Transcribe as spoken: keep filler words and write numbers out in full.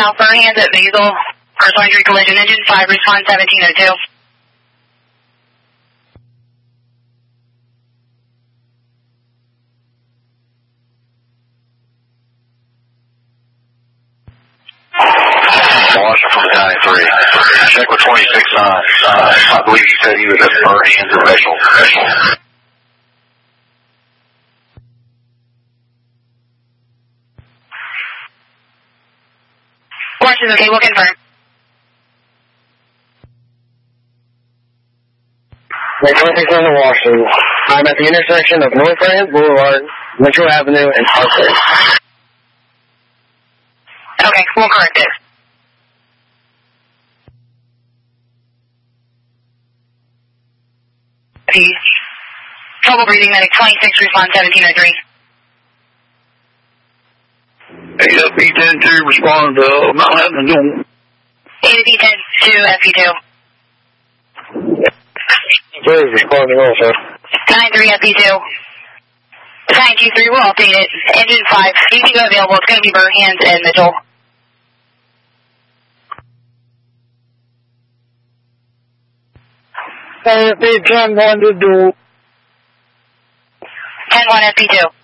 South Burn Hands at Basil. Personal injury collision, engine five, respond seventeen oh two. Washington from the nine three. Check with twenty-six nine. Uh, I believe he said he was at Burn Hands at Basil. Washington, okay, we'll confirm. twenty-six on the Washington. I'm at the intersection of North Brands Boulevard, Mitchell Avenue, and Parkway. Okay, we'll correct it. Peace. Trouble breathing, medic twenty-six, respond seventeen oh three. Hey, uh, B ten two, respond to uh, Mount Lebanon Zone. A to B ten to F P two. Please respond to all, sir. nine three F P two. nine two three, we'll update it. Engine five, E P O available. It's going to be Burn Hands and Mitchell. F P ten one to do. ten one F P two.